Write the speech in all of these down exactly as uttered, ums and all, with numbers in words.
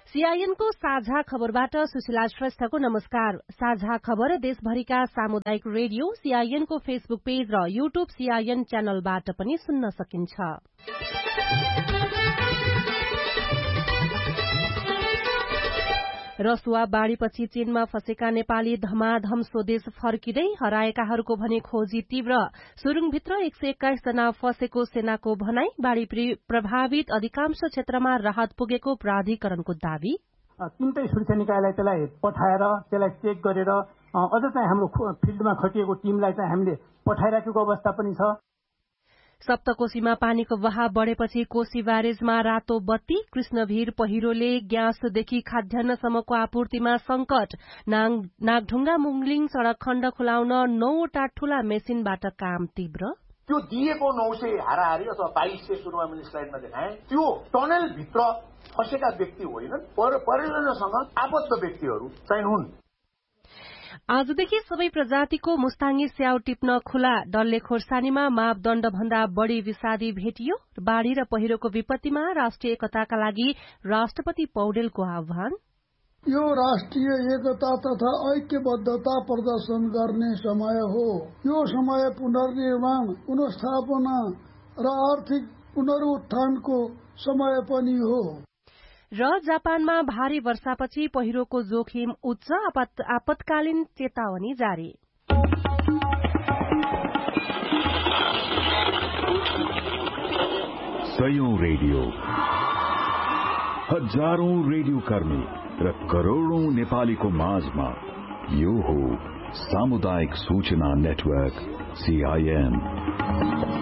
सीआईएनको साझा खबरबाट सुशीला श्रेष्ठको नमस्कार। साझा खबर देशभरिका सामुदायिक रेडियो सीआईएनको फेसबुक पेज र यूट्यूब सीआईएन च्यानलबाट पनि सुन्न सकिन्छ। रसुवा बाढ़ीपछि चीनमा फँसेका नेपाली धमाधम स्वदेश फर्किँदै, हराएकाहरूको भने खोजी तीव्र। सुरुङभित्र एक सय एक्काइस जना फँसेको सेनाको भनाई। बाढ़ी प्रभावित अधिकांश क्षेत्रमा राहत पुगेको प्राधिकरणको दावी। तीनटै सुरक्षा निकायलाई त्यसलाई पठाएर त्यसलाई चेक गरेर अझ चाहिँ हाम्रो फिल्डमा खटिएको टिमलाई चाहिँ हामीले पठाइराखेको अवस्था पनि छ। सप्तकोशीमा पानीको बहाव बढ़ेपछि कोशी ब्यारेजमा रातो बत्ती। कृष्णभिर पहिरोले ग्यासदेखि खाद्यान्नसम्मको आपूर्तिमा संकट। नागढुङ्गा मुङलिङ सड़क खण्ड खुलाउन नौवटा ठूला मेसिनबाट काम तीव्र। त्यो दिएको नौ सय हाराहारी अथवा बाइस सय सुरुमा मैले स्लाइडमा देखाएँ, त्यो टनलभित्र फँसेका व्यक्ति होइनन्, परियोजनासँग आबद्ध व्यक्तिहरू चाहिँ हुन्। आजदेखि सबै प्रजातिको मुस्ताङी स्याउ टिप्न खुला। डल्ले खोर्सानीमा मापदण्ड भन्दा बढ़ी विषादी भेटियो। बाढ़ी र पहिरोको विपत्तिमा राष्ट्रिय एकताका लागि राष्ट्रपति पौडेलको आह्वान। यो राष्ट्रिय एकता तथा ऐक्यबद्धता प्रदर्शन गर्ने समय हो। यो समय पुनर्निर्माण, पुनर्स्थापना र आर्थिक पुनरुत्थानको समय पनि हो। र जापानमा भारी वर्षापछि पहिरोको जोखिम उच्च, आपतकालीन चेतावनी जारी। सयौं रेडियो, हजारौं रेडियो कर्मी र करोड़ौं नेपालीको माझमा यो हो सामुदायिक सूचना नेटवर्क सीआईएन।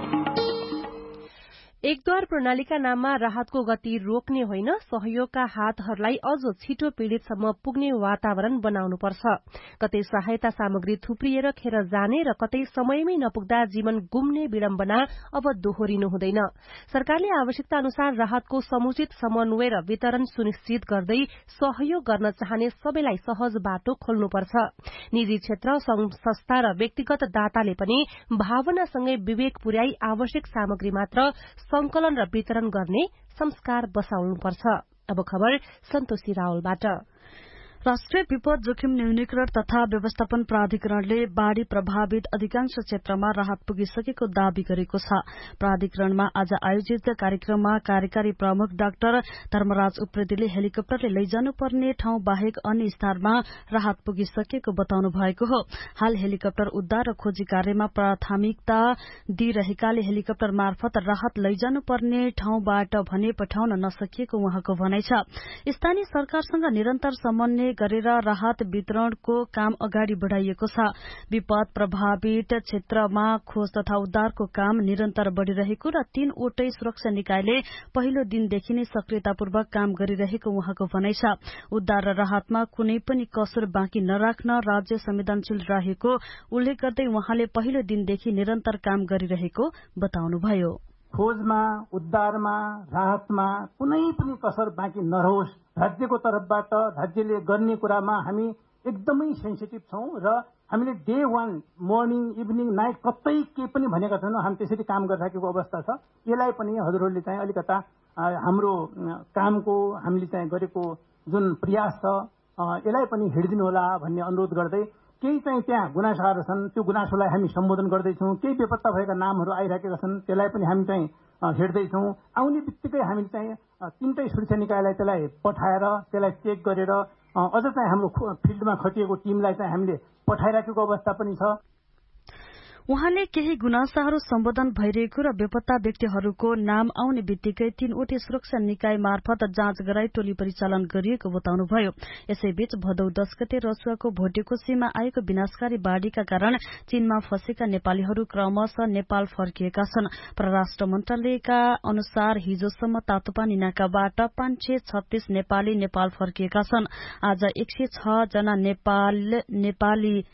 एकद्वार प्रणालीका नाममा राहतको गति रोक्ने होइन, सहयोगका हातहरूलाई अझ छिटो पीड़ितसम्म पुग्ने वातावरण बनाउनुपर्छ। कतै सहायता सामग्री थुप्रिएर खेर जाने र कतै समयमै नपुग्दा जीवन गुम्ने विडम्बना अब दोहोरिनु हुँदैन। सरकारले आवश्यकता अनुसार राहतको समुचित समन्वय र वितरण सुनिश्चित गर्दै सहयोग गर्न चाहने सबैलाई सहज बाटो खोल्नुपर्छ। निजी क्षेत्र, संघ संस्था र व्यक्तिगत दाताले पनि भावनासँगै विवेक पुर्याई आवश्यक सामग्री मात्र संकलन र वितरण गर्ने संस्कार बसाउनुपर्छ। अब खबर सन्तोषी रावलबाट। राष्ट्रिय विपद जोखिम न्यूनीकरण तथा व्यवस्थापन प्राधिकरणले बाढ़ी प्रभावित अधिकांश क्षेत्रमा राहत पुगिसकेको दावी गरेको छ। प्राधिकरणमा आज आयोजित कार्यक्रममा कार्यकारी प्रमुख डाक्टर धर्मराज उप्रेतीले हेलिकप्टरले लैजानुपर्ने ठाउँ बाहेक अन्य स्थानमा राहत पुगिसकेको बताउनु भएको हो। हाल हेलिकप्टर उद्धार र खोजी कार्यमा प्राथमिकता दिइरहेकाले हेलिकप्टर मार्फत राहत लैजानुपर्ने ठाउँबाट भने पठाउन नसकिएको उहाँको भनाइ छ। स्थानीय सरकारसँग निरन्तर समन्वय गरेर राहत वितरणको काम अगाडि बढ़ाइएको छ। विपद प्रभावित क्षेत्रमा खोज तथा उद्धारको काम निरन्तर बढ़िरहेको र तीनवटै सुरक्षा निकायले पहिलो दिनदेखि नै सक्रियतापूर्वक काम गरिरहेको उहाँको भनाइ छ। उद्धार र राहतमा कुनै पनि कसुर बाँकी नराख्न राज्य संवेदनशील रहेको उल्लेख गर्दै उहाँले पहिलो दिनदेखि निरन्तर काम गरिरहेको बताउनुभयो। खोजमा, उद्धारमा, राहतमा कुनै पनि कसर बाँकी नरहोस्, राज्यको तर्फबाट राज्यले गर्ने कुरामा हामी एकदमै सेन्सिटिभ छौं र हामीले day one morning evening night कतै के पनि भनेका छैनौं। हामी त्यसरी काम गरिराखेको अवस्था छ। यसलाई पनि हजुरहरूले चाहिँ अलिकता हाम्रो कामको हामीले चाहिँ गरेको जुन प्रयास छ यसलाई पनि हिडिदिनु होला भन्ने अनुरोध गर्दै, केही चाहिँ त्यहाँ गुनासाहरू छन्, त्यो गुनासोलाई हामी सम्बोधन गर्दैछौँ। केही बेपत्ता भएका नामहरू आइरहेका छन्, त्यसलाई पनि हामी चाहिँ हेर्दैछौँ। आउने बित्तिकै हामीले चाहिँ तीनटै सुरक्षा निकायलाई त्यसलाई पठाएर त्यसलाई चेक गरेर अझ चाहिँ हाम्रो फिल्डमा खटिएको टिमलाई चाहिँ हामीले पठाइराखेको अवस्था पनि छ। उहाँले केही गुनासाहरू सम्बोधन भइरहेको र बेपत्ता व्यक्तिहरूको नाम आउने बित्तिकै तीनवटै सुरक्षा निकाय मार्फत जाँच गराई टोली परिचालन गरिएको बताउनुभयो। यसैबीच भदौ दस गते रसुवाको भोटेकोशीमा आएको विनाशकारी बाढ़ीका कारण चीनमा फँसेका नेपालीहरू क्रमशः नेपाल फर्किएका छन्। परराष्ट्र मन्त्रालयका अनुसार हिजोसम्म तातोपानी नाकाबाट पाँच सय छत्तीस नेपाली नेपाल फर्किएका छन्। आज एक सय छ जना नेपाल नेपाली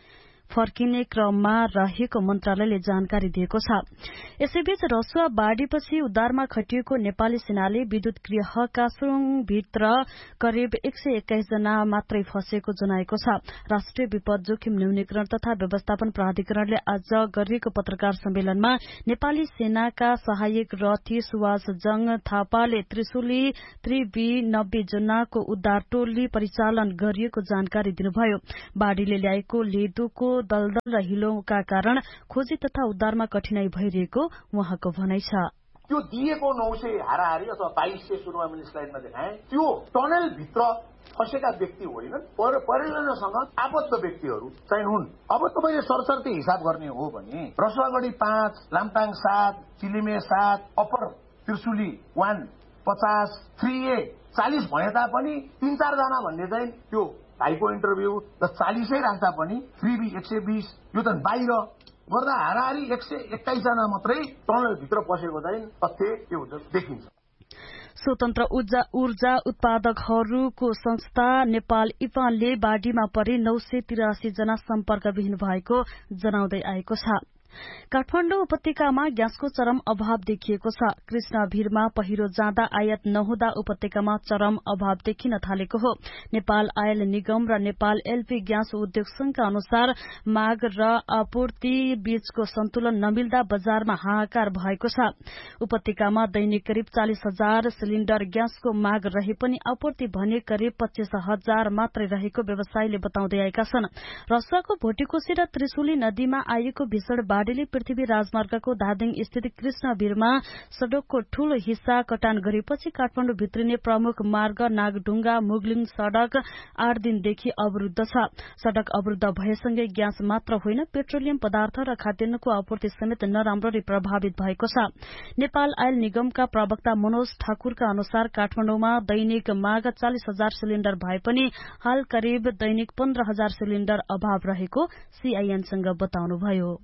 फर्किने क्रममा रहेको मन्त्रालयले जानकारी दिएको छ। यसैबीच रसुवा बाढ़ीपछि उद्धारमा खटिएको नेपाली सेनाले विद्युत गृहका सुरुङभित्र करिब एक सय एक्काइस जना मात्रै फँसेको जनाएको छ। राष्ट्रिय विपद जोखिम न्यूनीकरण तथा व्यवस्थापन प्राधिकरणले आज गरिएको पत्रकार सम्मेलनमा नेपाली सेनाका सहायक रथी सुवास जंग थापाले त्रिशुली त्रिबी नब्बे जनाको उद्धार टोली परिचालन गरिएको जानकारी दिनुभयो। बाढ़ीले ल्याएको लेदोको दलदल र हिलोका कारण खोजी तथा उद्धारमा कठिनाई भइरहेको उहाँको भनाइ छ। त्यो दिएको नौ सय हाराहारी अथवा बाइस सय सुरुमा मैले स्लाइडमा देखाएँ, त्यो टनलभित्र फँसेका व्यक्ति होइनन्, परियोजनासँग आबद्ध व्यक्तिहरू चाहिँ हुन्। अब तपाईँले सरसर्ती हिसाब गर्ने हो भने रसुवागढी पाँच, लामटाङ सात, चिलिमे सात, अप्पर त्रिशुली वान पचास, थ्री ए चालिस भए तापनि तीन चारजना भन्ने चाहिँ त्यो भाइको इन्टरभ्यू र चालिसै राख्दा पनि थ्री बी एक सय बीस यो त बाहिर गर्दा हाराहारी एक सय एक्काइस जना मात्रै टनलभित्र पसेको चाहिँ तथ्य के हुन्छ देखिन्छ। स्वतन्त्र ऊर्जा उत्पादकहरूको संस्था नेपाल इपानले बाढ़ीमा परि नौ सय तिरासी जना सम्पर्कविहीन भएको जनाउँदै आएको छ। काठमाडौँ उपत्यकामा ग्यासको चरम अभाव देखिएको छ। कृष्णभिरमा पहिरो जाँदा आयात नहुँदा उपत्यकामा चरम अभाव देखिन थालेको हो। नेपाल आयल निगम र नेपाल एलपी ग्यास उद्योग संघका अनुसार माग र आपूर्ति बीचको सन्तुलन नमिल्दा बजारमा हाहाकार भएको छ। उपत्यकामा दैनिक करिब चालिस हजार सिलिण्डर ग्यासको माग रहे पनि आपूर्ति भने करिब पच्चीस हजार मात्रै रहेको व्यवसायीले बताउँदै आएका छन्। रसुवाको भोटेकोशी र त्रिशुली नदीमा आएको भीषण बाढ़ीले पृथ्वी राजमार्गको धादिङ स्थित कृष्णभिरमा सड़कको ठूलो हिस्सा कटान गरेपछि काठमाडौँ भित्रिने प्रमुख मार्ग नागढुङ्गा मुगलिङ सड़क आठ दिनदेखि अवरूद्ध छ। सड़क अवरूद्ध भएसँगै ग्यास मात्र होइन, पेट्रोलियम पदार्थ र खाद्यान्नको आपूर्ति समेत नराम्ररी प्रभावित भएको छ। नेपाल आयल निगमका प्रवक्ता मनोज ठाकुरका अनुसार काठमाडौँमा दैनिक माग चालिस हजार सिलिण्डर भए पनि हाल करिब दैनिक पन्ध्र हजार सिलिण्डर अभाव रहेको सीआईएनसँग बताउनुभयो।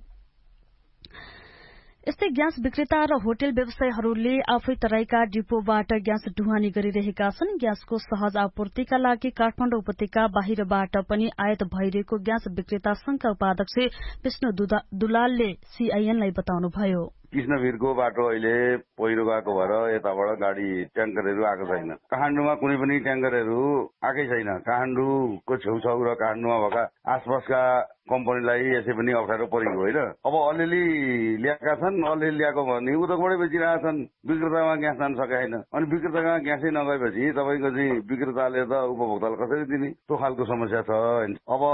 यस्तै ग्यास विक्रेता र होटल व्यवसायीहरूले आफै तराईका डिपोबाट ग्यास ढुवानी गरिरहेका छन्। ग्यासको सहज आपूर्तिका लागि काठमाडौँ उपत्यका बाहिरबाट पनि आयात भइरहेको ग्यास विक्रेता संघका उपाध्यक्ष विष्णु दुलालले सीआईएनलाई बताउनुभयो। कृष्णभिरको बाटो अहिले पहिरो गएको भएर यताबाट गाडी ट्याङ्करहरू आएको छैन। काठमाडौँमा कुनै पनि ट्याङ्करहरू आएकै छैन। काठमाडौँको छेउछाउ र काठमाडौँमा भएका आसपासका कम्पनीलाई यसै पनि अप्ठ्यारो परेको होइन। अब अलिअलि ल्याएका छन्, अलिअलि ल्याएको भने उताबाटै बेचिरहेका छन्। विक्रेतामा ग्यास जान सकेका छैन। अनि विक्रेतामा ग्यासै नगएपछि तपाईँको चाहिँ विक्रेताले त उपभोक्तालाई कसरी दिने, त्यो खालको समस्या छ। अब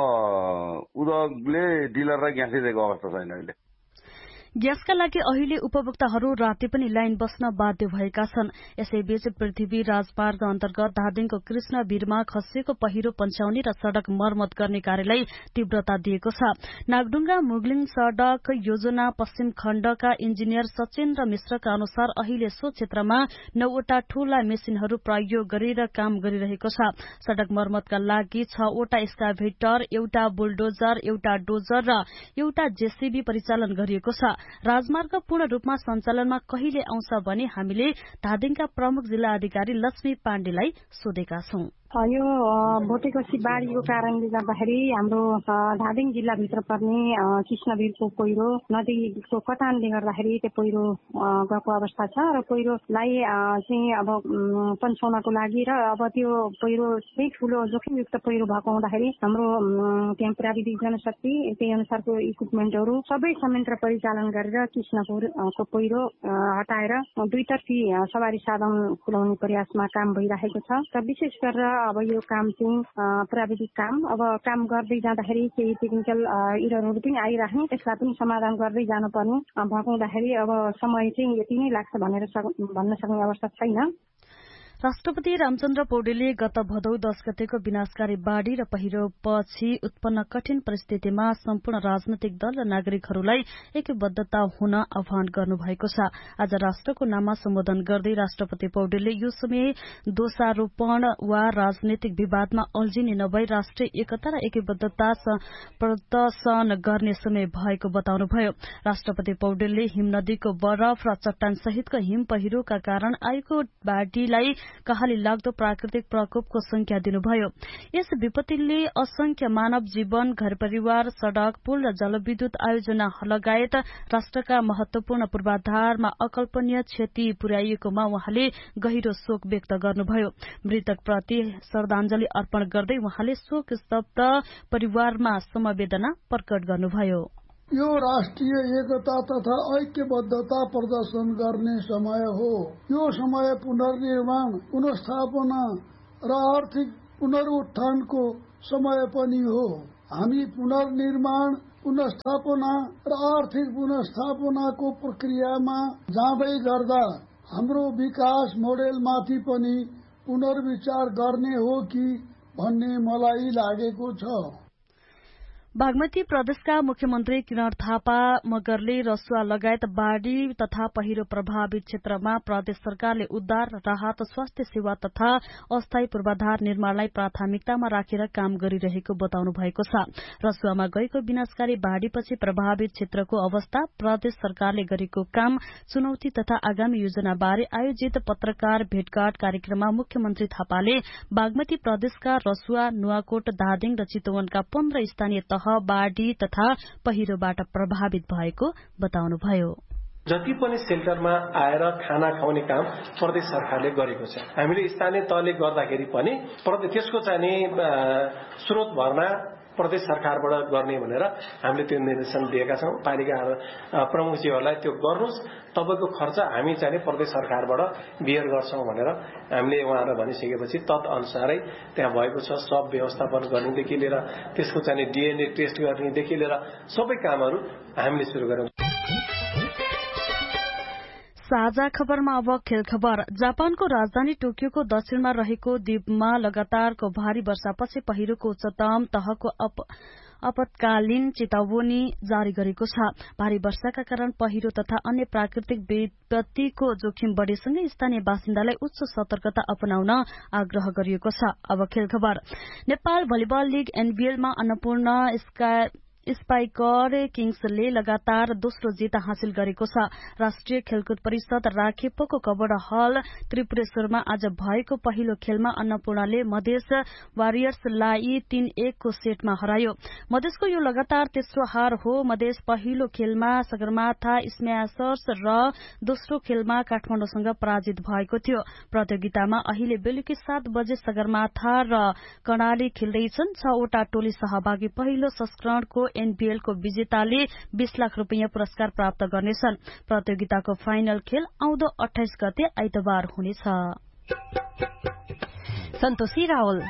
उद्योगले डिलरलाई ग्यासै दिएको अवस्था छैन अहिले। ग्यासका लागि अहिले उपभोक्ताहरू राति पनि लाइन बस्न बाध्य भएका छन्। यसैबीच पृथ्वी राजमार्ग अन्तर्गत धादिङको कृष्णभिरमा खसिएको पहिरो पन्छाउने र सड़क मर्मत गर्ने कार्यलाई तीव्रता दिएको छ। नागढुङ्गा मुगलिङ सड़क योजना पश्चिम खण्डका इन्जिनियर सचेन्द्र मिश्रका अनुसार अहिले सो क्षेत्रमा नौवटा ठूला मेसिनहरू प्रयोग गरेर काम गरिरहेको छ। सड़क मर्मतका लागि छवटा एक्सकाभेटर, एउटा बुलडोजर, एउटा डोजर र एउटा जेसीबी परिचालन गरिएको छ। राजमार्ग पूर्ण रूपमा सञ्चालनमा कहिले आउँछ भने हामीले धादिङका प्रमुख जिल्ला अधिकारी लक्ष्मी पाण्डेलाई सोधेका छौं। यो भोटेकोशी बाढ़ीको कारणले गर्दाखेरि हाम्रो धादिङ जिल्लाभित्र पर्ने कृष्णभिरको पहिरो नदीको कटानले गर्दाखेरि त्यो पहिरो गएको अवस्था छ र पहिरोलाई चाहिँ अब पन्छाउनको लागि र अब त्यो पहिरो चाहिँ ठूलो जोखिमयुक्त पहिरो भएको हुँदाखेरि हाम्रो त्यहाँ प्राविधिक जनशक्ति त्यही अनुसारको इक्विपमेन्टहरू सबै संयन्त्र परिचालन गरेर कृष्णपुरको पहिरो हटाएर दुईतर्फी सवारी साधन खुलाउने प्रयासमा काम भइरहेको छ। र विशेष गरेर अब यो काम चाहिँ प्राविधिक काम अब काम गर्दै जाँदाखेरि केही टेक्निकल इररहरू पनि आइराख्ने, त्यसलाई पनि समाधान गर्दै जानुपर्ने भएको हुँदाखेरि अब समय चाहिँ यति नै लाग्छ भनेर भन्न सक्ने अवस्था छैन। राष्ट्रपति रामचन्द्र पौडेलले गत भदौ दश गतेको विनाशकारी बाढ़ी र पहिरोपछि उत्पन्न कठिन परिस्थितिमा सम्पूर्ण राजनैतिक दल र नागरिकहरूलाई एकबद्धता हुन आह्वान गर्नुभएको छ। आज राष्ट्रको नाममा सम्बोधन गर्दै राष्ट्रपति पौडेलले यो समय दोषारोपण वा राजनैतिक विवादमा अल्झिने नभई राष्ट्रिय एकता र एकबद्धता प्रदर्शन गर्ने समय भएको बताउनुभयो। राष्ट्रपति पौडेलले हिमनदीको बरफ र चट्टान सहितको हिम पहिरोका कारण आएको बाढ़ीलाई कहाली लाग्दो प्राकृतिक प्रकोपको संख्या दिनुभयो। यस विपत्तिले असंख्य मानव जीवन, घर परिवार, सड़क, पुल र जलविद्युत आयोजना लगायत राष्ट्रका महत्वपूर्ण पूर्वाधारमा अकल्पनीय क्षति पुर्याइएकोमा उहाँले गहिरो शोक व्यक्त गर्नुभयो। मृतकप्रति श्रद्धाञ्जली अर्पण गर्दै उहाँले शोक स्तब्ध परिवारमा समवेदना प्रकट गर्नुभयो। यो राष्ट्रिय एकता तथा ऐक्यबद्धता प्रदर्शन गर्ने समय हो। यो समय पुनर्निर्माण, पुनर्स्थापना र आर्थिक पुनरुत्थानको समय पनि हो। हामी पुनर्निर्माण, पुनर्स्थापना र आर्थिक पुनर्स्थापनाको प्रक्रियामा जाँदै गर्दा हाम्रो विकास मोडेलमाथि पनि पुनर्विचार गर्ने हो कि भन्ने मलाई लागेको छ। बागमती प्रदेशका मुख्यमन्त्री किरण थापा मगरले रसुवा लगायत बाढ़ी तथा पहिरो प्रभावित क्षेत्रमा प्रदेश सरकारले उद्धार, राहत, स्वास्थ्य सेवा तथा अस्थायी पूर्वाधार निर्माणलाई प्राथमिकतामा राखेर काम गरिरहेको बताउनु भएको छ। रसुवामा गएको विनाशकारी बाढ़ीपछि प्रभावित क्षेत्रको अवस्था, प्रदेश सरकारले गरेको काम, चुनौती तथा आगामी योजना बारे आयोजित पत्रकार भेटघाट कार्यक्रममा मुख्यमन्त्री थापाले बागमती प्रदेशका रसुवा, नुवाकोट, धादिङ र चितवनका पन्ध्र स्थानीय तह बाढ़ी तथा पहिरोबाट प्रभावित भएको बताउनुभयो। जति पनि सेल्टरमा आएर खाना खुवाउने काम प्रदेश सरकारले गरेको छ। हामीले स्थानीय तहले गर्दाखेरि पनि त्यसको चाहिँ स्रोत भर्ना प्रदेश सरकारबाट गर्ने भनेर हामीले त्यो निर्देशन दिएका छौं। पालिका प्रमुखजीहरूलाई त्यो गर्नुस्, तपाईको खर्च हामी चाहिँ प्रदेश सरकारबाट बियर गर्छौं भनेर हामीले उहाँलाई भनिसकेपछि तत्अनुसारै त्यहाँ भएको छ। सब व्यवस्थापन गर्नेदेखि लिएर त्यसको चाहिँ डीएनए टेस्ट गर्नेदेखि लिएर सबै कामहरू हामीले सुरु गर्यौं। साझा खबरमा अब खेल खबर। जापानको राजधानी टोकियोको दक्षिणमा रहेको द्वीपमा लगातारको भारी वर्षापछि पहिरोको उच्चतम तहको अप आपतकालीन चेतावनी जारी गरेको छ। भारी वर्षाका कारण पहिरो तथा अन्य प्राकृतिक विपत्तिको जोखिम बढ़ेसँगै स्थानीय बासिन्दालाई उच्च सतर्कता अपनाउन आग्रह गरिएको छ। अब खेल खबर। Nepal volleyball league एनबीएलमा Annapurna spiker किङ्सले लगातार दोस्रो जित हासिल गरेको छ। राष्ट्रिय खेलकुद परिषद राखेपको कबड हल त्रिपुरेश्वरमा आज भएको पहिलो खेलमा अन्नपूर्णले मधेस वारियर्सलाई तीन एक को सेटमा हरायो। मधेसको यो लगातार तेस्रो हार हो। मधेस पहिलो खेलमा सगरमाथा स्म्याशर्स र दोस्रो खेलमा काठमाडौँसँग पराजित भएको थियो। प्रतियोगितामा अहिले बेलुकी सात बजे सगरमाथा र कर्णाली खेल्दैछन्। छवटा टोली सहभागी पहिलो संस्करणको एनबीएल को विजेताले बीस लाख रुपियाँ पुरस्कार प्राप्त गर्नेछन्। प्रतियोगिताको फाइनल खेल आउँदो अठाइस गते आइतबार हुनेछ। सन्तोषी रावल।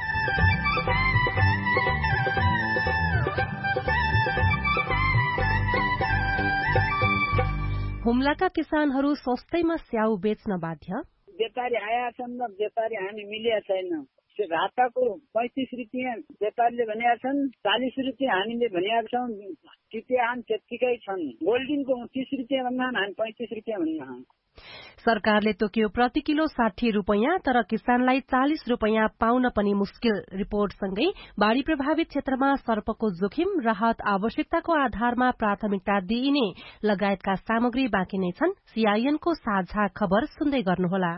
हुम्लाका किसानहरू सस्तैमा स्याउ बेच्न बाध्य। व्यापारी आया छन् र व्यापारी हामी मिलेका छैन। राताको पैंतीस रुपियाँ व्यापारीले भनेका छन्, चालीस रुपियाँ हामीले भनेका छौँ। टिपियान त्यत्तिकै छन्। गोल्डिनको तीस रुपियाँ भन्दा हामी पैंतीस रुपियाँ भन्दा। सरकारले तोक्यो प्रति किलो साठी रुपियाँ, तर किसानलाई चालिस रुपियाँ पाउन पनि मुस्किल। रिपोर्टसँगै बाढ़ी प्रभावित क्षेत्रमा सर्पको जोखिम, राहत आवश्यकताको आधारमा प्राथमिकता दिइने लगायतका सामग्री बाँकी नै छन्। सीआईएनको साझा खबर सुन्दै गर्नुहोला।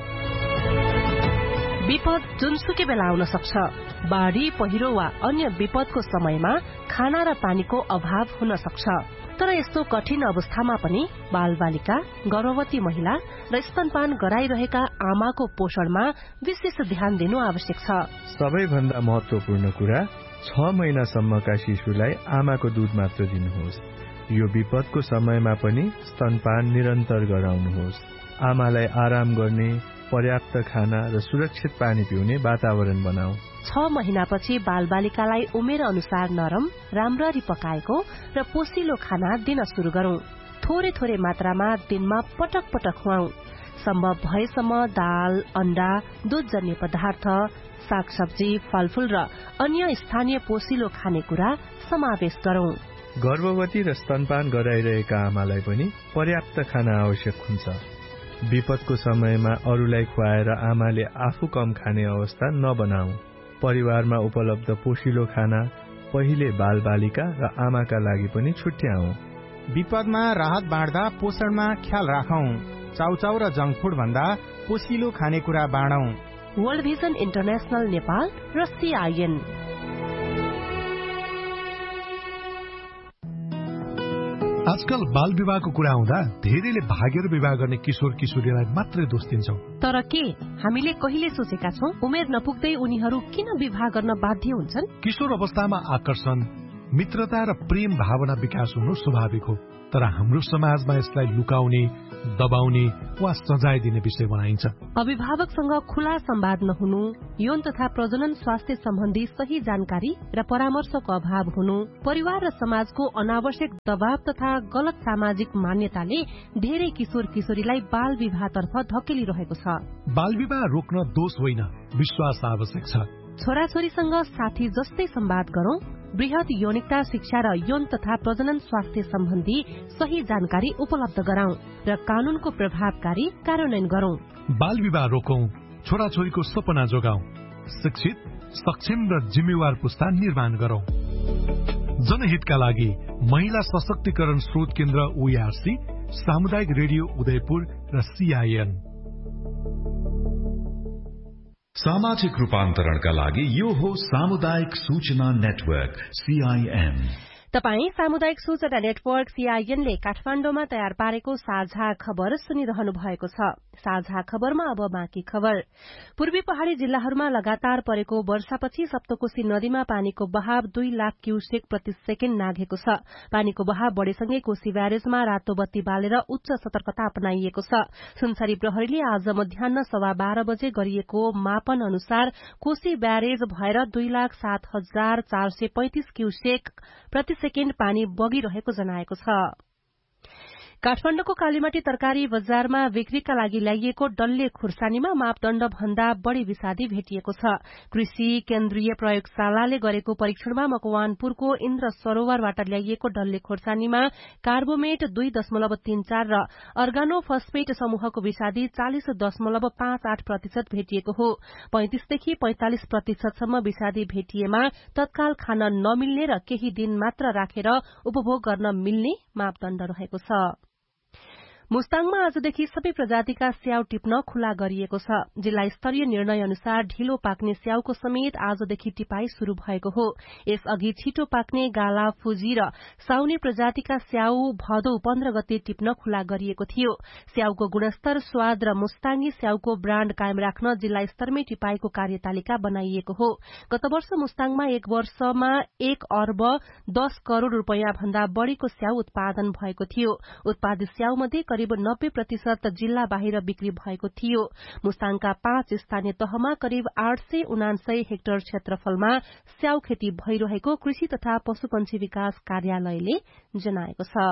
विपद जुनसुकै बेला आउन सक्छ। बाढ़ी, पहिरो वा अन्य विपदको समयमा खाना र पानीको अभाव हुन सक्छ। तर यस्तो कठिन अवस्थामा पनि बालबालिका, गर्भवती महिला र स्तनपान गराइरहेका आमाको पोषणमा विशेष ध्यान दिनु आवश्यक छ। सबैभन्दा महत्वपूर्ण कुरा, छ महिनासम्मका शिशुलाई आमाको दूध मात्र दिनुहोस्। यो विपदको समयमा पनि स्तनपान निरन्तर गराउनुहोस्। आमालाई आराम गर्ने, पर्याप्त खाना र सुरक्षित पानी पिउने वातावरण बनाऊ। छ महिनापछि बालबालिकालाई उमेर अनुसार नरम, राम्ररी पकाएको र पोसिलो खाना दिन शुरू गरौं। थोरै थोरै मात्रामा दिनमा पटक पटक खुवाऊ। सम्भव भएसम्म दाल, अण्डा, दूधजन्य पदार्थ, सागसब्जी, फलफूल र अन्य स्थानीय पोसिलो खानेकुरा समावेश गरौं। गर्भवती र स्तनपान गराइरहेका आमालाई पनि पर्याप्त खाना आवश्यक हुन्छ। विपदको समयमा अरूलाई खुवाएर आमाले आफू कम खाने अवस्था नबनाऊ। परिवारमा उपलब्ध पोषिलो खाना पहिले बालबालिका र आमाका लागि पनि छुट्याऊ। विपदमा राहत बाँड्दा पोषणमा ख्याल राखौं। चाउचाउ र जङ्क फुड भन्दा पोसिलो खानेकुरा बाँडौं। वर्ल्ड भिजन इन्टरनेशनल नेपाल र सीआईएन। आजकल बाल विवाहको कुरा आउँदा धेरैले भागेर विवाह गर्ने किशोर किशोरीलाई मात्रै दोष दिन्छौं। तर के हामीले कहिले सोचेका छौं उमेर नपुग्दै उनीहरू किन विवाह गर्न बाध्य हुन्छन्? किशोर अवस्थामा आकर्षण, मित्रता र प्रेम भावना विकास हुनु स्वाभाविक हो, तर हाम्रो समाजमा यसलाई लुकाउने, दबाउने वा सजाय दिने विषय बनाइन्छ। अभिभावकसँग खुला संवाद नहुनु, यौन तथा प्रजनन स्वास्थ्य सम्बन्धी सही जानकारी र परामर्शको अभाव हुनु, परिवार र समाजको अनावश्यक दबाव तथा गलत सामाजिक मान्यताले धेरै किशोर किशोरीलाई बाल विवाहतर्फ धकेलिरहेको छ। बाल विवाह रोक्न दोष होइन, विश्वास आवश्यक छ। छोराछोरीसँग साथी जस्तै संवाद गरौं, बृहत यौनिकता शिक्षा र यौन तथा प्रजनन स्वास्थ्य सम्बन्धी सही जानकारी उपलब्ध गराउँ र कानूनको प्रभावकारी कार्यान्वयन गरौं। बाल विवाह रोकौं, छोराछोरीको सपना जोगाउँ, शिक्षित, सक्षम र जिम्मेवार पुस्ता निर्माण गरौं। जनहितका लागि महिला सशक्तिकरण स्रोत केन्द्र ओईआरसी, सामुदायिक रेडियो उदयपुर र सीआईएन। सामाजिक रूपान्तरणका लागि यो हो सामुदायिक सूचना नेटवर्क सीआईएन। तपाई सामुदायिक सूचना नेटवर्क सीआईएनले काठमाडौँमा तयार पारेको साझा खबर सुनिरहनु भएको छ। साझा खबरमा अब बाँकी खबर। पूर्वी पहाड़ी जिल्लाहरूमा लगातार परेको वर्षापछि सप्तकोशी नदीमा पानीको बहाव दुई लाख क्यूसेक प्रति सेकेण्ड नाघेको छ। पानीको बहाव बढ़ेसँगै कोशी ब्यारेजमा रातो बत्ती बालेर उच्च सतर्कता अपनाइएको छ। सुनसरी प्रहरीले आज मध्याह सवा बाह्र बजे गरिएको मापन अनुसार कोशी ब्यारेज भएर दुई लाख सात हजार चार सय पैंतिस क्यूसेक प्रति सेकेण्ड पानी बगिरहेको जनाएको छ। काठमाडौँको कालीमाटी तरकारी बजारमा बिक्रीका लागि ल्याइएको डल्ले खुर्सानीमा मापदण्ड भन्दा बढ़ी विषादी भेटिएको छ। कृषि केन्द्रीय प्रयोगशालाले गरेको परीक्षणमा मकवानपुरको इन्द्र सरोवरबाट ल्याइएको डल्ले खुर्सानीमा कार्बोमेट दुई दशमलव तीन चार र अर्गानो फस्फेट समूहको विषादी चालिस दशमलव पाँच आठ प्रतिशत भेटिएको हो। पैंतिसदेखि पैंतालिस प्रतिशतसम्म विषादी भेटिएमा तत्काल खान नमिल्ने र केही दिन मात्र राखेर उपभोग गर्न मिल्ने मापदण्ड रहेको छ। मुस्ताङमा आजदेखि सबै प्रजातिका स्याउ टिप्न खुला गरिएको छ। जिल्ला स्तरीय निर्णय अनुसार ढिलो पाक्ने स्याउको समेत आजदेखि टिपाई शुरू भएको हो। यसअघि छिटो पाक्ने गाला, फुजी र साउनी प्रजातिका स्याउ भदौ पन्ध्र गते टिप्न खुला गरिएको थियो। स्याउको गुणस्तर, स्वाद र मुस्ताङी स्याउको ब्राण्ड कायम राख्न जिल्ला स्तरमै टिपाईको कार्यतालिका बनाइएको हो। गत वर्ष मुस्ताङमा एक वर्षमा एक अर्ब दस करोड़ रूपियाँ भन्दा बढ़ीको स्याउ उत्पादन भएको थियो। उत्पादित स्याउ मध्ये करिब नब्बे प्रतिशत जिल्ला बाहिर बिक्री भएको थियो। मुस्ताङका पाँच स्थानीय तहमा करिब आठ सय उनासय हेक्टर क्षेत्रफलमा स्याउ खेती भइरहेको कृषि तथा पशुपन्छी विकास कार्यालयले जनाएको छ।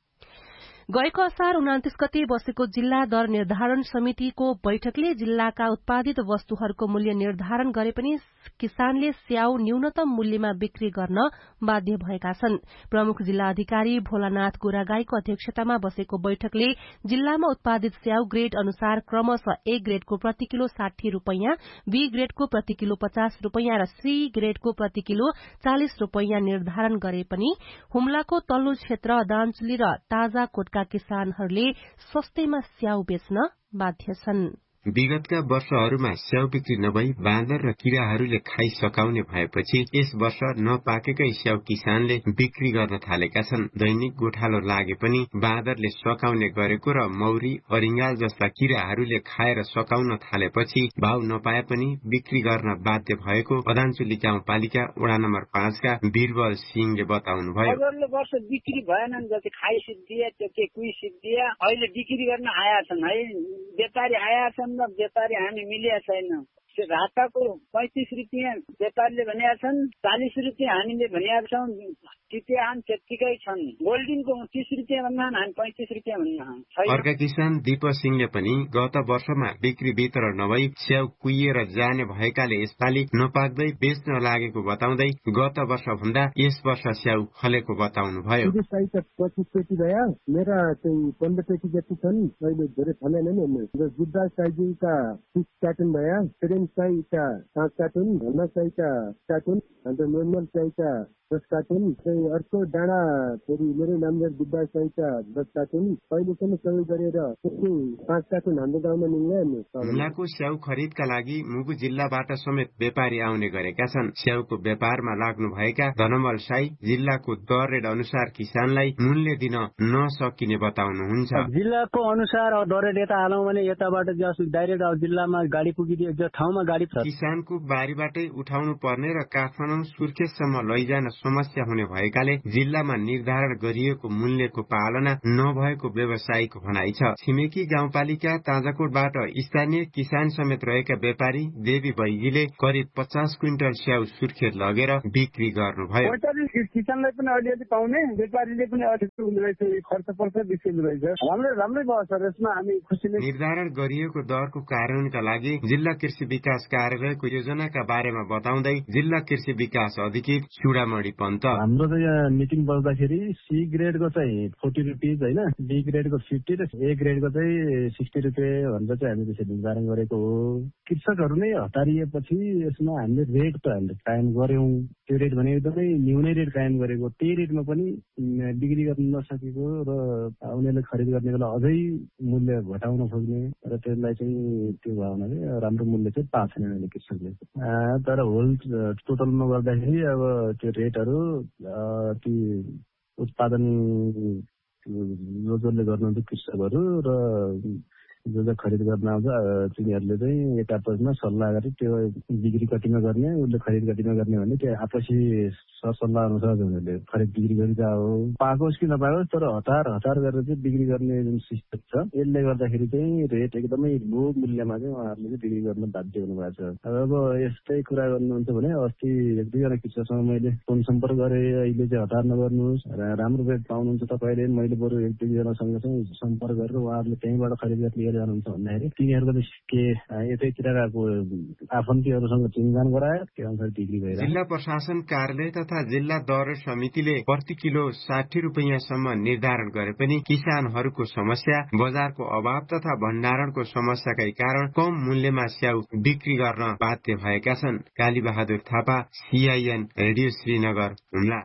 गएको असार उनातिस गते बसेको जिल्ला दर निर्धारण समितिको बैठकले जिल्लाका उत्पादित वस्तुहरूको मूल्य निर्धारण गरे पनि किसानले स्याउ न्यूनतम मूल्यमा बिक्री गर्न बाध्य भएका छन्। प्रमुख जिल्ला अधिकारी भोलानाथ गोरागाईको अध्यक्षतामा बसेको बैठकले जिल्लामा उत्पादित स्याउ ग्रेड अनुसार क्रमशः ए ग्रेडको प्रति किलो साठी रूपियाँ, बी ग्रेडको प्रति किलो पचास रूपियाँ र सी ग्रेडको प्रति किलो चालिस रूपियाँ निर्धारण गरे पनि हुम्लाको तल्लो क्षेत्र अदानचुली र ताजा कोटका किसानहरूले सस्तैमा स्याउ बेच्न बाध्य छन्। विगतका वर्षहरूमा स्याउ बिक्री नभई बाँदर र किराहरूले खाइ सकाउने भएपछि यस वर्ष नपाकेकै स्याउ किसानले बिक्री गर्न थालेका छन्। दैनिक गोठालो लागे पनि बाँदरले सकाउने गरेको र मौरी, अरिङ्गाल जस्ता किराहरूले खाएर सकाउन थालेपछि भाव नपाए पनि बिक्री गर्न बाध्य भएको अदानचुली गाउँपालिका वडा नम्बर पाँचका वीरबल सिंहले बताउनुभयो। अघिल्लो वर्ष बिक्री भएनन्, जति खाइ सिद्धिए त्यो के कुई सिद्धिए अहिले बिक्री गर्न आया छन् है, व्यापारी आया छन्। व्यापारी हामी मिलिया छैन। राताको पैंतिस रुपियाँ व्यापारीले भनेका छन्, चालिस रुपियाँ हामीले भनेका छौँ। टिपिआन त्यत्तिकै छन्। गोल्डिनको तीस रुपियाँ भन्दा हामी पैंतिस रुपियाँ भन्दा। अर्का किसान दीप सिंहले पनि गत वर्षमा बिक्री वितरण नभई स्याउ कुहिएर जाने भएकाले यसपालि नपाक्दै बेच्न लागेको बताउँदै गत वर्ष भन्दा यस वर्ष स्याउ फलेको बताउनुभयो। पच्चिस पेटी भए मेरा चाहिँ पन्ध्र पेटी जति छन्, अहिले धेरै फलेनन्। जुद्धा साइजका तीस कार्टुन भए, प्रेम साइजका पाँच कार्टुन, धर्म साइजका कार्टुन, अन्त नर्मल साइजका दस कार्टुन चाहिँ अर्को डाँडा फेरि मेरो नामदार विद्या सहितका दस कार्टुन अहिलेसम्म प्रयोग गरेर पाँच कार्टुन हाम्रो गाउँमा मिल्ने हुम्लाको स्याउ खरिदका लागि मुगु जिल्लाबाट समेत व्यापारी आउने गरेका छन्। स्याउको व्यापारमा लाग्नु भएका धनमल साई जिल्लाको दर रेट अनुसार किसानलाई मूल्य दिन नसकिने बताउनुहुन्छ। जिल्लाको अनुसार दर रेट यता हालौँ भने यताबाट डाइरेक्ट जिल्लामा गाडी पुगिदिए ठाउँमा गाडी किसानको बारीबाटै उठाउनु पर्ने र काठमाडौँ सुर्खेतसम्म लैजान समस्या हुने भएकाले जिल्लामा निर्धारण गरिएको मूल्यको पालना नभएको व्यवसायीको भनाइ छ। छिमेकी गाउँपालिका ताजाकोटबाट स्थानीय किसान समेत रहेका व्यापारी देवी बैगीले करिब पचास क्विन्टल स्याउ सुर्खेत लगेर बिक्री गर्नुभयो। किसानलाई पनि अलिअलि पाउने, व्यापारीले पनि अलिअलि हुने रहेछ, खर्च पर्छ बिक्री रहेछ। राम्रै राम्रै भयो सर, यसमा हामी खुसी नै। निर्धारण गरिएको दरको कार्यान्वयनका लागि जिल्ला कृषि विकास कार्यालयको योजनाका बारेमा बताउँदै जिल्ला कृषि विकास अधिकृत चुडामणी पन्त, हाम्रो त यहाँ मिटिङ बस्दाखेरि सी ग्रेडको चाहिँ फोर्टी रुपिज होइन, बी ग्रेडको फिफ्टी र ए ग्रेडको चाहिँ सिक्सटी रुपियाँ भनेर चाहिँ हामीले त्यसरी निर्धारण गरेको हो। कृषकहरू नै हतारिएपछि यसमा हामीले रेट त हामीले कायम गर्यौं। त्यो रेट भने एकदमै न्यूनै रेट कायम गरेको, त्यही रेटमा पनि बिक्री गर्न नसकेको र उनीहरूले खरिद गर्ने बेला अझै मूल्य घटाउन खोज्ने र त्यसलाई चाहिँ त्यो भावनाले राम्रो मूल्य चाहिँ पाएको छैन अहिले कृषकले। तर होल टोटलमा गर्दाखेरि अब त्यो रेटहरू ती उत्पादन जो जसले गर्नुहुन्छ कृषकहरू र जो जो खरिद गर्न आउँछ तिनीहरूले चाहिँ एक आपसमा सल्लाह गरी त्यो बिक्री कतिमा गर्ने, उसले खरिद कतिमा गर्ने भन्ने त्यो आपसी सरसल्लाह अनुसार उनीहरूले खरिद बिक्री गरिरहेको हो। पाकोस् कि नपाकोस् तर हतार हतार गरेर चाहिँ बिक्री गर्ने जुन सिस्टम छ यसले गर्दाखेरि चाहिँ रेट एकदमै लो मूल्यमा चाहिँ उहाँहरूले चाहिँ बिक्री गर्न बाध्य हुनुभएको छ। अब यस्तै कुरा गर्नुहुन्छ भने अस्ति एक दुईजना कृषकसँग मैले फोन सम्पर्क गरेँ, अहिले चाहिँ हतार नगर्नुहोस्, राम्रो रेट पाउनुहुन्छ तपाईँले, मैले बरु एक दुईजनासँग चाहिँ सम्पर्क गरेर उहाँहरूले त्यहीँबाट खरिद गर्ने जानुहुन्छ भन्दाखेरि तिनीहरूको के यतैतिरका आफन्तीहरूसँग चिन्जान गरायो, त्यो अनुसार बिक्री भएर। जिल्ला प्रशासन कार्यालय तथा जिल्ला दर समितिले प्रति किलो साठी रुपियाँसम्म निर्धारण गरे पनि किसानहरूको समस्या बजारको अभाव तथा भण्डारणको समस्याकै कारण कम मूल्यमा स्याउ बिक्री गर्न बाध्य भएका छन्। Kali Bahadur Thapa, CIN radio Srinagar, Humla.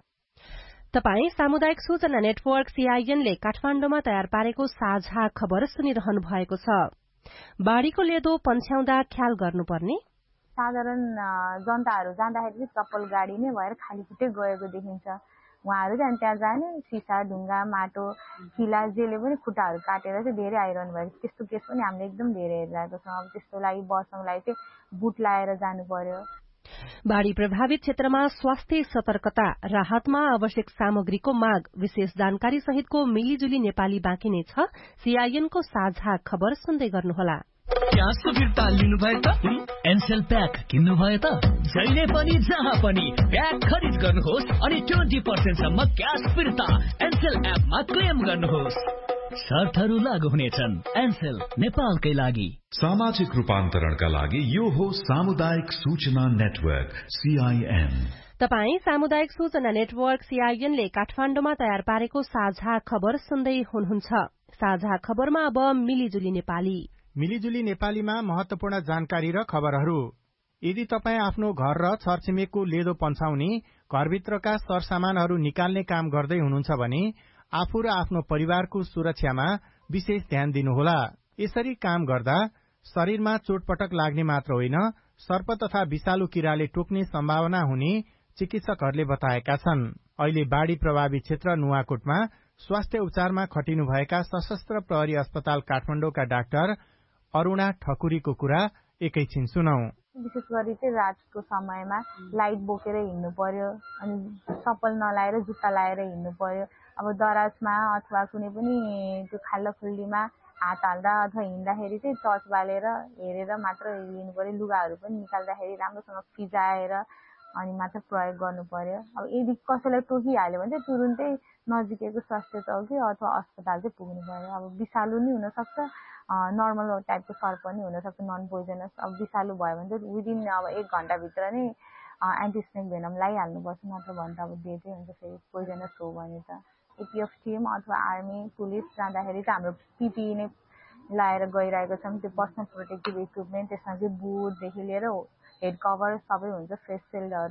तपाई सामुदायिक सूचना नेटवर्क सीआईएनले काठमाण्डुमा तयार पारेको साझा खबर सुनिरहनु भएको छ। बाढ़ीको लेदो पन्छ्याउँदा ख्याल गर्नुपर्ने। साधारण जनताहरू जाँदाखेरि चप्पल गाडी नै भएर खाली खुट्टै गएको देखिन्छ। उहाँहरू चाहिँ त्यहाँ जाने सिसा ढुङ्गा माटो किला जेले पनि खुट्टाहरू काटेर चाहिँ धेरै आइरहनु भएको, त्यस्तो केस पनि हामीले एकदम धेरै हेरिरहेको छौँ। अब त्यस्तो लागि बस्नको लागि चाहिँ बुट लाएर जानु पर्यो। बाढ़ी प्रभावित क्षेत्रमा स्वास्थ्य सतर्कता राहतमा आवश्यक सामग्रीको माग विशेष जानकारी सहितको मिलिजुली नेपाली बाँकी नै छ। सीआईएनको साझा खबर सुन्दै गर्नुहोला। क्यासको फिर्ता लिनुभयो त, एनसेल प्याक किन्नुभयो त, जहिले पनि जहाँ पनि प्याक खरिद गर्नुहोस् अनि ट्वेन्टी पर्सेन्ट सम्म क्यास फिर्ता एनसेल एपमा क्लेम गर्नुहोस्। शर्तहरू लागू हुनेछन्। एनसेल नेपालकै लागि। सामाजिक रूपान्तरणका लागि यो हो सामुदायिक सूचना नेटवर्क सीआईएन। तपाई सामुदायिक सूचना नेटवर्क सीआईएनले काठमाण्डुमा तयार पारेको साझा खबर सुन्दै हुनुहुन्छ। साझा खबरमा अब मिलिजुली नेपाली। मिलिजुली नेपालीमा महत्वपूर्ण जानकारी र खबरहरू। यदि तपाईँ आफ्नो घर र छरछिमेकको लेदो पन्छाउने, घरभित्रका सरसामानहरू निकाल्ने काम गर्दै हुनुहुन्छ भने आफू र आफ्नो परिवारको सुरक्षामा विशेष ध्यान दिनुहोला। यसरी काम गर्दा शरीरमा चोटपटक लाग्ने मात्र होइन, सर्प तथा विषालु किराले टोक्ने सम्भावना हुने चिकित्सकहरूले बताएका छन्। अहिले बाढ़ी प्रभावित क्षेत्र नुवाकोटमा स्वास्थ्य उपचारमा खटिनुभएका सशस्त्र प्रहरी अस्पताल काठमाडौँका डाक्टर अरूणा ठकुरीको कुरा एकैछिन सुनौ। विशेष गरी चाहिँ रातको समयमा लाइट बोकेर हिँड्नु पर्यो, अनि चप्पल नलाएर जुत्ता लाएर हिँड्नु पर्यो। अब दराजमा अथवा कुनै पनि त्यो खाल्डा खुल्डीमा हात हाल्दा अथवा हिँड्दाखेरि चाहिँ टर्च बालेर हेरेर मात्र लिनु पर्यो। लुगाहरू पनि निकाल्दाखेरि राम्रोसँग फिजाएर अनि मात्र प्रयोग गर्नु पर्यो। अब यदि कसैलाई टोकिहाल्यो भने चाहिँ तुरुन्तै नजिकैको स्वास्थ्य चौकी अथवा अस्पताल चाहिँ पुग्नु पर्यो। अब विषालु नि हुनसक्छ, नर्मल टाइपको सर्प नि हुनसक्छ, नन पोइजनस। अब विषालु भयो भने चाहिँ विदिन अब एक घन्टाभित्र नै एन्टी स्नेक भेनम लगाइहाल्नुपर्छ, नत्र भने त अब डेथै हुन्छ फेरि पोइजनस हो भने त। एपिएफ टिम अथवा आर्मी पुलिस जाँदाखेरि चाहिँ हाम्रो पिपिई नै लगाएर गइरहेको छौँ। त्यो पर्सनल प्रोटेक्टिभ इक्विपमेन्ट, त्यसमा चाहिँ बुटदेखि लिएर हेड कभर सबै हुन्छ, फेस सिल्डहरू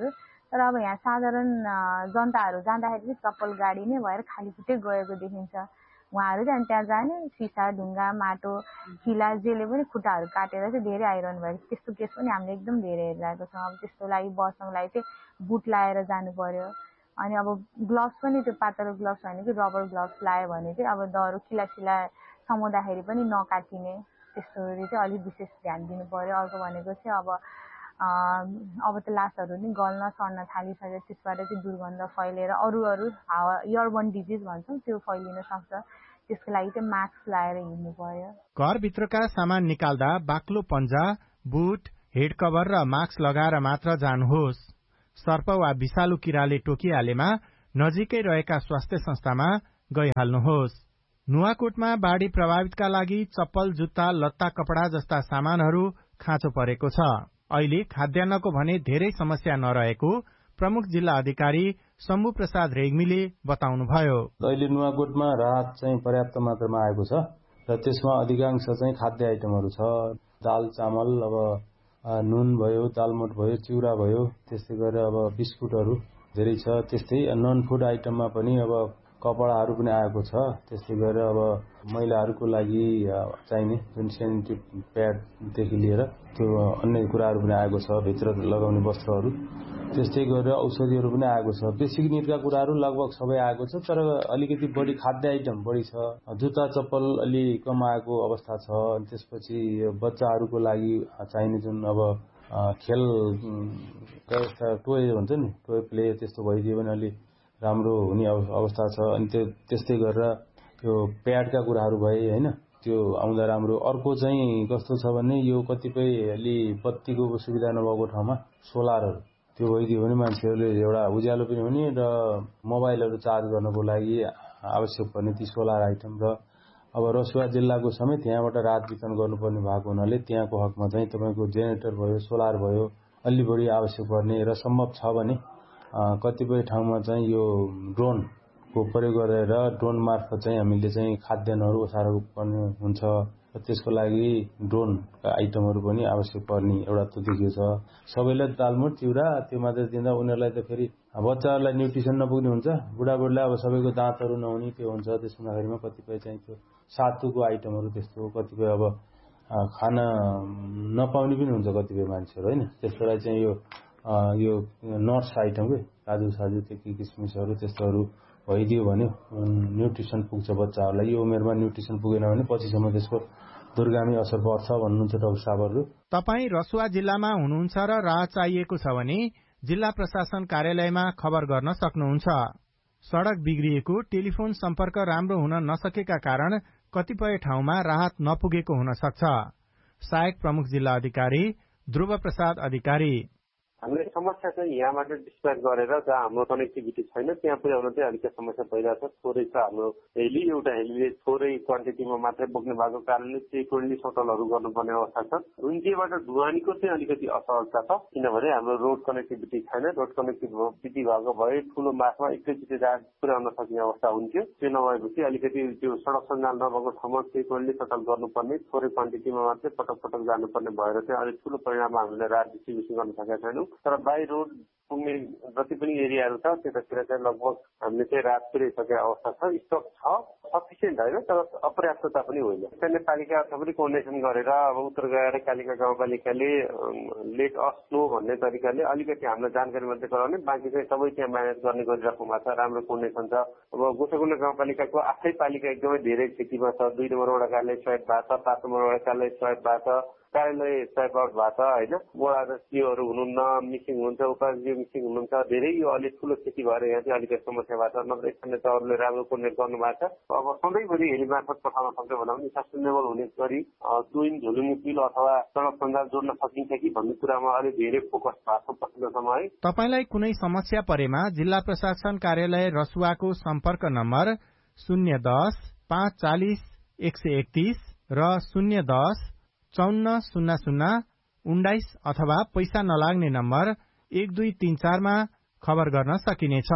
तर अब यहाँ साधारण जनताहरू जाँदाखेरि चाहिँ चप्पल गाडी नै भएर खाली खुट्टै गएको देखिन्छ। उहाँहरू चाहिँ त्यहाँ जाने सिसा ढुङ्गा माटो किला जेले पनि खुट्टाहरू काटेर चाहिँ धेरै आइरहनु भएको त्यस्तो केस पनि हामीले एकदम धेरै हेरिरहेको छौँ। अब त्यस्तो लागि बस्नको लागि चाहिँ बुट लाएर जानु पर्यो। अनि अब ग्लोभ्स पनि त्यो पातलो ग्लोभ्स होइन कि रबर ग्लोभ्स लायो भने चाहिँ अब दह्रो किला सिला समाउँदाखेरि पनि नकाटिने त्यस्तोहरू चाहिँ अलिक विशेष ध्यान दिनु पर्यो। अर्को भनेको चाहिँ अब अब त लासहरू नि गल्न सर्न थालिसक्यो त्यसबाट चाहिँ दुर्गन्ध फैलिएर अरू अरू हावा एयरबोर्न डिजिज भन्छौँ त्यो फैलिन सक्छ। त्यसको लागि चाहिँ मास्क लगाएर हिँड्नु पर्यो। घरभित्रका सामान निकाल्दा बाक्लो पन्जा बुट हेड कभर र मास्क लगाएर मात्र जानुहोस्। सर्प वा विषालु किराले टोकिहालेमा नजिकै रहेका स्वास्थ्य संस्थामा गइहाल्नुहोस्। नुवाकोटमा बाढ़ी प्रभावितका लागि चप्पल जुत्ता लत्ता कपडा जस्ता सामानहरू खाँचो परेको छ। अहिले खाद्यान्नको भने धेरै समस्या नरहेको प्रमुख जिल्ला अधिकारी शम्भु प्रसाद रेग्मीले बताउनुभयो। अहिले नुवाकोटमा राहत चाहिँ पर्याप्त मात्रामा आएको छ र त्यसमा अधिकांश चाहिँ खाद्य आइटमहरू छ। दाल चामल अब नुन भयो दालमोट भयो चिउरा भयो त्यस्तै गरेर अब बिस्कुटहरू धेरै छ। त्यस्तै नन फुड आइटममा पनि अब कपडाहरू पनि आएको छ। त्यस्तै गरेर अब महिलाहरूको लागि चाहिने जुन सेनिटरी प्याडदेखि लिएर त्यो अन्य कुराहरू पनि आएको छ भित्र लगाउने वस्त्रहरू। त्यस्तै गरेर औषधिहरू पनि आएको छ। बेसिक निडका कुराहरू लगभग सबै आएको छ तर अलिकति बढी खाद्य आइटम बढी छ। जुत्ता चप्पल अलि कम आएको अवस्था छ। अनि त्यसपछि बच्चाहरूको लागि चाहिने जुन अब खेल टोय भन्छ नि टोय प्ले त्यस्तो भइदियो भने अलि राम्रो हुने अवस्था छ। अनि त्यो त्यस्तै गरेर त्यो प्याडका कुराहरू भए होइन त्यो आउँदा राम्रो। अर्को चाहिँ कस्तो छ भने यो कतिपय अलि बत्तीको सुविधा नभएको ठाउँमा सोलरहरू त्यो भइदियो भने मान्छेहरूले एउटा उज्यालो पनि हुने र मोबाइलहरू चार्ज गर्नको लागि आवश्यक पर्ने ती सोलर आइटम। र अब रसुवा जिल्लाको समेत यहाँबाट राहत वितरण गर्नुपर्ने भएको हुनाले त्यहाँको हकमा चाहिँ तपाईँको जेनेरेटर भयो सोलर भयो अलि बढी आवश्यक पर्ने र सम्भव छ भने कतिपय ठाउँमा चाहिँ यो ड्रोनको प्रयोग गरेर ड्रोन मार्फत चाहिँ हामीले चाहिँ खाद्यान्नहरू ओसार्नु पर्ने हुन्छ। त्यसको लागि ड्रोनका आइटमहरू पनि आवश्यक पर्ने एउटा त देखिएको छ। सबैलाई दालमोट चिउरा त्यो मात्रै दिँदा उनीहरूलाई त फेरि बच्चाहरूलाई न्युट्रिसन नपुग्ने हुन्छ। बुढाबुढीलाई अब सबैको दाँतहरू नहुने त्यो हुन्छ। त्यस हुँदाखेरिमा कतिपय चाहिँ त्यो सातुको आइटमहरू त्यस्तो कतिपय अब खाना नपाउने पनि हुन्छ कतिपय मान्छेहरू होइन। त्यसको लागि चाहिँ यो यो नट्स आइटम के काजु साजु त्यो के किसमिसहरू त्यस्तोहरू भइदियो भने न्युट्रिसन पुग्छ बच्चाहरूलाई। यो उमेरमा न्युट्रिसन पुगेन भने पछिसम्म त्यसको दुर्गामी असर पर्छ भन्नुहुन्छ डाक्टर साहबहरू। तपाईँ रसुवा जिल्लामा हुनुहुन्छ र राहत चाहिएको छ भने जिल्ला प्रशासन कार्यालयमा खबर गर्न सक्नुहुन्छ। सड़क बिग्रिएको टेलिफोन सम्पर्क राम्रो हुन नसकेका कारण कतिपय ठाउँमा राहत नपुगेको हुन सक्छ। सहायक प्रमुख जिल्ला अधिकारी ध्रुव प्रसाद अधिकारी हामीले समस्या चाहिँ यहाँबाट डिस्प्याच गरेर जहाँ हाम्रो कनेक्टिभिटी छैन त्यहाँ पुर्याउन चाहिँ अलिकति समस्या भइरहेको छ। थोरै छ हाम्रो हेली एउटा हेलीले थोरै क्वान्टिटीमा मात्रै बोक्ने भएको कारणले फ्रिक्वेन्टली सटलहरू गर्नुपर्ने अवस्था छ। रुन्चेबाट ढुवानीको चाहिँ अलिकति असहजता छ किनभने हाम्रो रोड कनेक्टिभिटी छैन। रोड कनेक्टिभिटी भएको भए ठुलो मासमा एकैचोटि राहत पुर्याउन सक्ने अवस्था हुन्थ्यो। त्यो नभएपछि अलिकति त्यो सड़क सञ्जाल नभएको ठाउँमा फ्रिक्वेन्टली सटल गर्नुपर्ने थोरै क्वान्टिटीमा मात्रै पटक पटक जानुपर्ने भएर चाहिँ अलिक ठुलो परिणाममा हामीले राहत डिस्ट्रिब्युसन गर्न सकेका छैनौँ। तर बाई रोड पुग्ने जति पनि एरियाहरू छ त्यतातिर चाहिँ लगभग हामीले चाहिँ राहत पुर्याइसकेको अवस्था छ। स्टक छ सफिसियन्ट होइन तर अपर्याप्तता पनि होइन। स्थानीय पालिकाहरूसँग पनि कोर्डिनेसन गरेर अब उत्तर गएर कालिका गाउँपालिकाले लेट अस स्लो भन्ने तरिकाले अलिकति हामीलाई जानकारी मात्रै गराउने बाँकी चाहिँ सबै त्यहाँ म्यानेज गर्ने गरिराख्नु भएको छ। राम्रो कोर्डिनेसन छ। अब गोसाकुण्ड गाउँपालिकाको आफ्नै पालिका एकदमै धेरै क्षतिमा छ। दुई नम्बर वडा कार्यालय सहयोग भएको छ। पाँच नम्बर वडा कार्यालय सहयोग भएको छ। कार्यालय सहयोग आउट भएको छ होइन। वडा अध्यक्षहरू हुनुहुन्न मिसिङ हुन्छ उपाध्यक्ष मिसिङ हुनुहुन्छ। धेरै यो अलिक ठुलो क्षति भएर यहाँ चाहिँ अलिकति समस्या भएको छ। नत्र स्थानीय तहहरूले राम्रो कोर्डिनेट गर्नु भएको छ। अब सधैँभरि हेली मार्फत पठाउन सक्यो भन्दा पनि सस्टेनेबल हुने गरी तुइन झुलुङ्गे पुल अथवा सड़क सञ्जाल जोड्न सकिन्छ कि भन्ने कुरामा अलिक धेरै फोकस भएको छ पछिल्लो समय। तपाईलाई कुनै समस्या परेमा जिल्ला प्रशासन कार्यालय रसुवाको सम्पर्क नम्बर शून्य दस पाँच चालिस एक सय एकतीस र शून्य दस चौन्न शून्य शून्य उन्नाइस अथवा पैसा नलाग्ने नम्बर एक दुई तीन चारमा खबर गर्न सकिनेछ।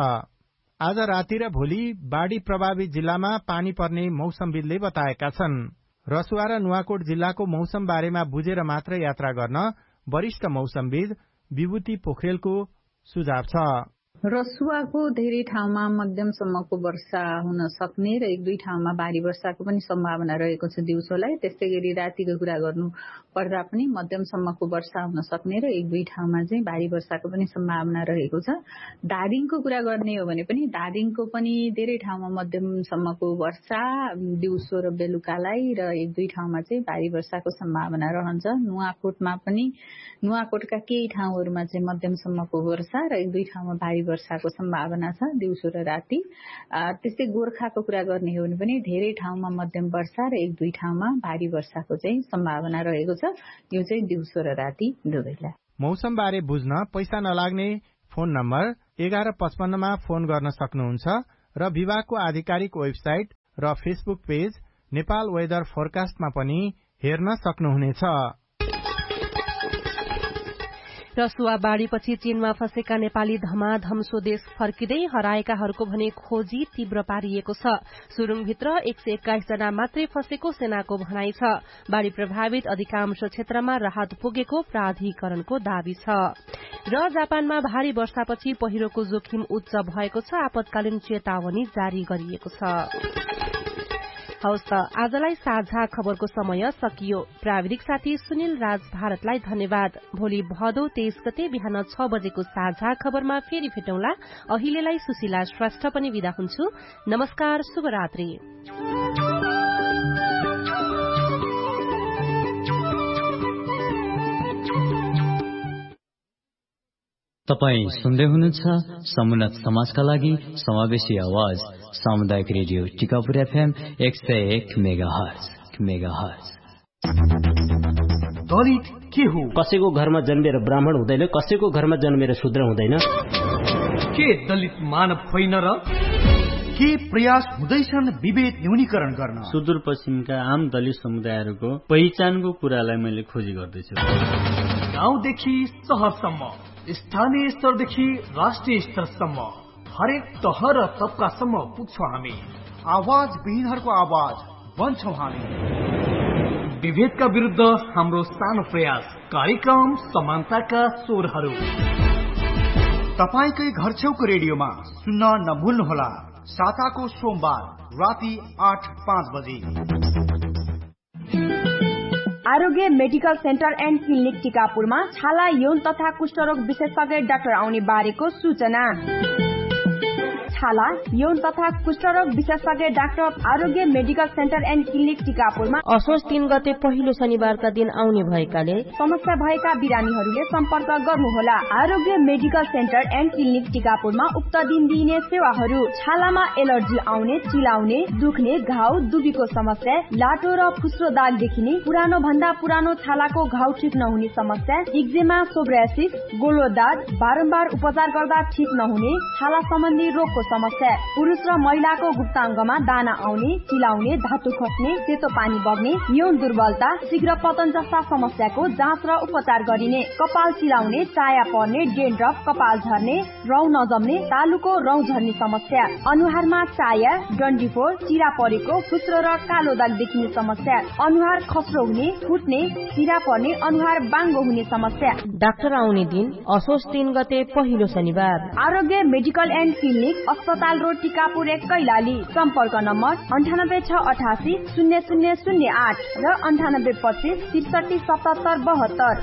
आज राति र भोलि बाढ़ी प्रभावित जिल्लामा पानी पर्ने मौसमविदले बताएका छन्। रसुवा र नुवाकोट जिल्लाको मौसम बारेमा बुझेर मात्र यात्रा गर्न वरिष्ठ मौसमविद विभूति पोखरेलको सुझाव छ। रसुवाको धेरै ठाउँमा मध्यमसम्मको वर्षा हुन सक्ने र एक दुई ठाउँमा भारी वर्षाको पनि सम्भावना रहेको छ दिउँसोलाई। त्यस्तै गरी रातिको कुरा गर्नु पर्दा पनि मध्यमसम्मको वर्षा हुन सक्ने र एक दुई ठाउँमा चाहिँ भारी वर्षाको पनि सम्भावना रहेको छ। धादिङको कुरा गर्ने हो भने पनि धादिङको पनि धेरै ठाउँमा मध्यमसम्मको वर्षा दिउँसो र बेलुकालाई र एक दुई ठाउँमा चाहिँ भारी वर्षाको सम्भावना रहन्छ। नुवाकोटमा पनि नुवाकोटका केही ठाउँहरूमा चाहिँ मध्यमसम्मको वर्षा र एक दुई ठाउँमा भारी वर्षाको सम्भावना छ दिउँसो र राति। त्यस्तै गोर्खाको कुरा गर्ने हो भने पनि धेरै ठाउँमा मध्यम वर्षा र एक दुई ठाउँमा भारी वर्षाको चाहिँ सम्भावना रहेको छ। यो चाहिँ दिउँसो र राति दुवैलाई। मौसम बारे बुझ्न पैसा नलाग्ने फोन नम्बर एघार पचपन्नमा फोन गर्न सक्नुहुन्छ र विभागको आधिकारिक वेबसाइट र फेसबुक पेज नेपाल वेदर फोरकास्टमा पनि हेर्न सक्नुहुनेछ। रसुवा बाढ़ीपछि चीनमा फँसेका नेपाली धमाधम स्वदेश फर्किँदै हराएकाहरूको भने खोजी तीव्र पारिएको छ। सुरुङभित्र एक सय एक्काइस जना मात्रै फँसेको सेनाको भनाइ छ। बाढ़ी प्रभावित अधिकांश क्षेत्रमा राहत पुगेको प्राधिकरणको दावी छ। र जापानमा भारी वर्षापछि पहिरोको जोखिम उच्च भएको छ। आपतकालीन चेतावनी जारी गरिएको छ। हवस् त आजलाई साझा खबरको समय सकियो। प्राविधिक साथी सुनिल राज भारतलाई धन्यवाद। भोलि भदौ तेइस गते बिहान छ बजेको साझा खबरमा फेरि भेटौँला। अहिलेलाई सुशीला श्रेष्ठ पनि विदा हुन्छु। नमस्कार, शुभरात्रि। तपाईँ सुन्दै हुनुहुन्छ समुन्नत समाजका लागि समावेशी आवाज सामुदायिक रेडियो टिकापुर एफएम एक सय एक मेगाहर्ज मेगाहर्ज। दलित के हो? कसैको घरमा जन्मेर ब्राह्मण हुँदैन, कसैको घरमा जन्मेर शूद्र हुँदैन। के दलित मानव होइन र के प्रयास हुँदैछन् विभेद न्यूनीकरण गर्न? सुदूरपश्चिमका आम दलित समुदायहरूको पहिचानको कुरालाई मैले खोजी गर्दैछु। गाउँदेखि शहरसम्म, स्थानीय स्तरदेखि राष्ट्रिय स्तरसम्म हरेक तह र तबकासम्म पुग्छौं हामी। आवाज विहीनहरूको आवाज बन्छौं हामी। विभेदका विरुद्ध हाम्रो सानो प्रयास, कार्यक्रम समानताका स्वरहरू तपाईकै घर छेउको रेडियोमा सुन्न नभुल्नुहोला। साताको सोमबार राति आठ पाँच बजे। आरोग्य मेडिकल सेन्टर एन्ड क्लिनिक टिकापुरमा छाला, यौन तथा कुष्ठरोग विशेषज्ञ डाक्टर आउने बारेको सूचना। छाला, यौन तथा कुष्ठरोग विशेषज्ञ doctor Aarogya medical centre and clinic टिकापुरमा असोज तीन गते पहिलो शनिबारका दिन आउने भएकाले समस्या भएका बिरामीहरूले सम्पर्क गर्नुहोला। आरोग्य मेडिकल सेन्टर एन्ड क्लिनिक टिकापुरमा उक्त दिन दिइने सेवाहरू: छालामा एलर्जी आउने, चिलाउने, दुख्ने, घाउ, दुबीको समस्या, लाटो र फुस्रो दाग देखिने, पुरानो भन्दा पुरानो छालाको घाउ ठिक नहुने समस्या, एक्जेमा, सोब्रासिस, गोलो दाग, बारम्बार उपचार गर्दा ठिक नहुने छाला सम्बन्धी रोगको समस्या, पुरुष र महिलाको गुप्ताङ्गमा दाना आउने, चिलाउने, धातु खस्ने, सेतो पानी बग्ने, यौन दुर्बलता, शीघ्र पतन जस्ता समस्याको जाँच र उपचार गरिने, कपाल चिलाउने, चाया पर्ने, डेन्ड्रफ, कपाल झर्ने, रौँ नजम्ने, तालुको रौँ झर्ने समस्या, अनुहारमा चाया, डन्डीफोर, चिरा परेको, फुस्रो र कालो दाग देखिने समस्या, अनुहार खस्रो हुने, फुट्ने, चिरा पर्ने, अनुहार बाङ्गो हुने समस्या। डाक्टर आउने दिन असोज तीन गते पहिलो शनिबार। आरोग्य मेडिकल एन्ड क्लिनिक, अस्पताल रोड, टिकापुर एक, कैलाली। सम्पर्क नम्बर अन्ठानब्बे छ अठासी शून्य शून्य शून्य आठ र अन्ठानब्बे पच्चिस त्रिसठी सतहत्तर बहत्तर।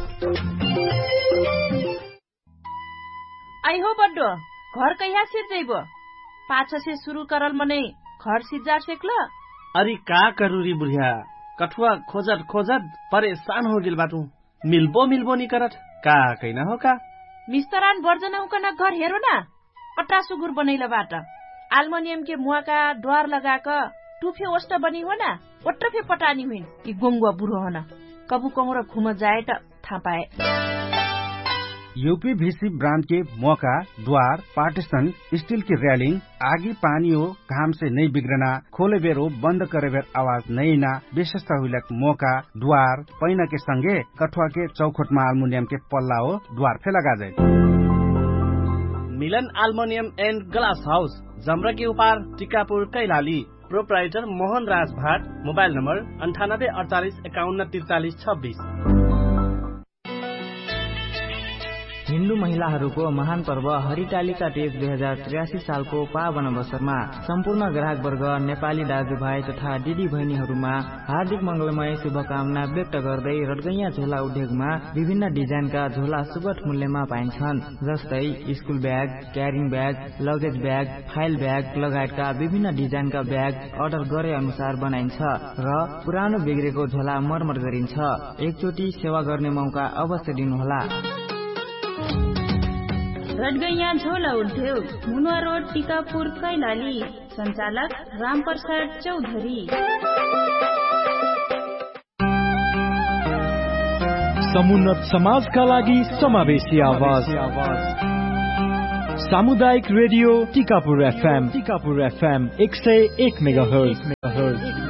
आई हो बड्डो घर कहिया सिर्जैबो? पाँच से शुरू करल मने घर सिजा सेकल। अरे का करूरी बुढ़िया, कठुआ खोजत खोजत परेशान हो गेल बाटू। मिलबो मिलबो नि करत का कैना हो का? मिस्तरान बर्जना उकना घर हेरो ना, अट्टा सुगुर बनैला बाट आल्मोनियम के मुआ का द्वार लगा कर टूफे ओष्ट बनी हो ना, ओट्रफे पटानी हुई कि गोंगुआ बुढ़ो होना कबू कमरा घुम जाए त था पाए। यूपीवीसी ब्रांड के मौका, द्वार, पार्टीशन, स्टील की रेलिंग, आगी पानी हो घाम से नहीं बिगड़ना, खोले बेर हो बंद करे बेर आवाज नहीं ना, विशेषता हुई मौका, द्वार, पैना के संगे कठुआ के चौखट में अल्मुनियम के पल्ला हो द्वार फे लगा जाए। मिलन एल्युमिनियम एंड ग्लास हाउस, जमरा के उपार, टिकापुर, कैलाली। प्रोप्राइटर मोहन राज भाट। मोबाइल नंबर अंठानब्बे अड़तालीस इक्यावन तिरतालीस छब्बीस। हिन्दू महिलाहरूको महान पर्व हरितालिका तीज दुई हजार त्रियासी सालको पावन अवसरमा सम्पूर्ण ग्राहक वर्ग, नेपाली दाजुभाइ तथा दिदी बहिनीहरूमा हार्दिक मंगलमय शुभकामना व्यक्त गर्दै रडगैया झोला उद्योगमा विभिन्न डिजाइनका झोला सुगठ मूल्यमा पाइन्छन्। जस्तै school bag, carrying bag, luggage bag, file bag लगायतका विभिन्न डिजाइनका ब्याग अर्डर गरे अनुसार बनाइन्छ र पुरानो बिग्रेको झोला मर्मत गरिन्छ। एकचोटि सेवा गर्ने मौका अवश्य दिनुहोला। रडगैया झोला उद्योग, मुनुवा रोड, टिकापुर, कैलाली। सञ्चालक रामप्रसाद चौधरी। समुन्नत समाजका लागि समावेशी आवाज। सामुदायिक radio Tikapur FM Tikapur FM एक सय एक मेगाहर्ज।